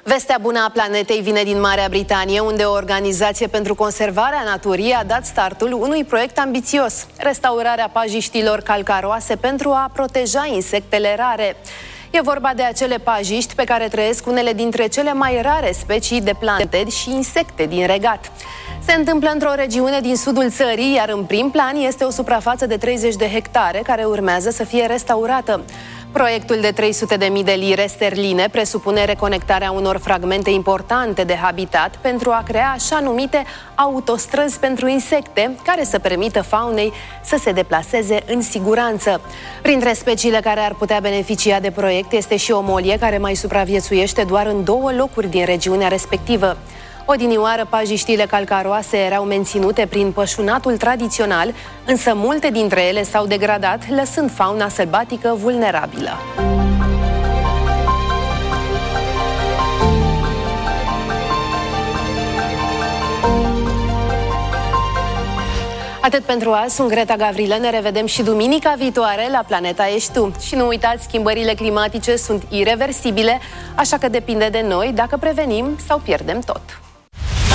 Vestea bună a planetei vine din Marea Britanie, unde o organizație pentru conservarea naturii a dat startul unui proiect ambițios: restaurarea pajiștilor calcaroase pentru a proteja insectele rare. E vorba de acele pajiști pe care trăiesc unele dintre cele mai rare specii de plante și insecte din Regat. Se întâmplă într-o regiune din sudul țării, iar în prim plan este o suprafață de 30 de hectare care urmează să fie restaurată. Proiectul de 300.000 de lire sterline presupune reconectarea unor fragmente importante de habitat pentru a crea așa numite autostrăzi pentru insecte, care să permită faunei să se deplaseze în siguranță. Printre speciile care ar putea beneficia de proiect este și o molie care mai supraviețuiește doar în 2 locuri din regiunea respectivă. Odinioară, pajiștile calcaroase erau menținute prin pășunatul tradițional, însă multe dintre ele s-au degradat, lăsând fauna sălbatică vulnerabilă. Atât pentru azi, sunt Greta Gavrilă, ne revedem și duminica viitoare la Planeta Ești Tu. Și nu uitați, schimbările climatice sunt ireversibile, așa că depinde de noi dacă prevenim sau pierdem tot.